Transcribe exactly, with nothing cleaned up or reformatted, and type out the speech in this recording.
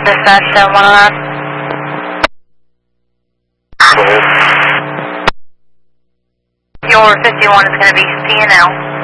Dispatch seven one nine. Your fifty-one is going to be C N L.